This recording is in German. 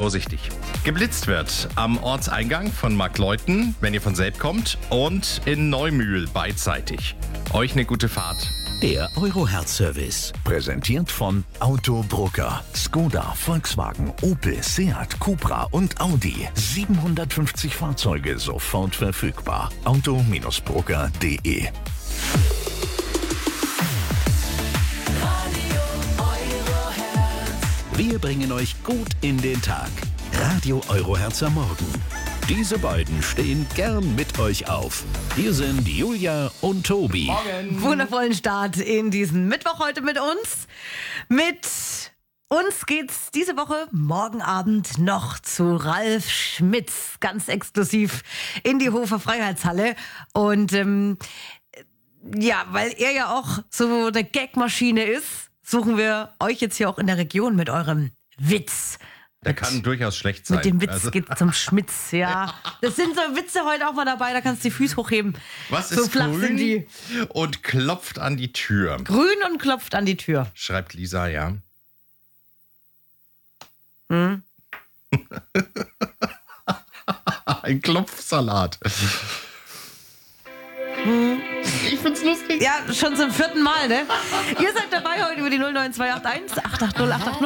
vorsichtig. Geblitzt wird am Ortseingang von Markleuten, wenn ihr von Selb kommt, und in Neumühl beidseitig. Euch eine gute Fahrt. Der Euro-Herz-Service. Präsentiert von Autobroker. Skoda, Volkswagen, Opel, Seat, Cupra und Audi. 750 Fahrzeuge sofort verfügbar. Auto-broker.de. Wir bringen euch gut in den Tag. Radio Euro-Herz am Morgen. Diese beiden stehen gern mit euch auf. Hier sind Julia und Tobi. Morgen. Wundervollen Start in diesen Mittwoch heute mit uns. Mit uns geht's diese Woche morgen Abend noch zu Ralf Schmitz, ganz exklusiv in die Hofer Freiheitshalle. Und ja, weil er ja auch so eine Gagmaschine ist, suchen wir euch jetzt hier auch in der Region mit eurem Witz. Der kann durchaus schlecht sein. Mit dem Witz geht's zum Schmitz, ja. Das sind so Witze heute auch mal dabei, da kannst du die Füße hochheben. Was so ist flach grün sind die. und klopft an die Tür? Grün und klopft an die Tür. Schreibt Lisa, ja. Ein Klopfsalat. Ich find's lustig. Ja, schon zum 4. Mal, ne? Ihr seid dabei heute über die 09281 880 880.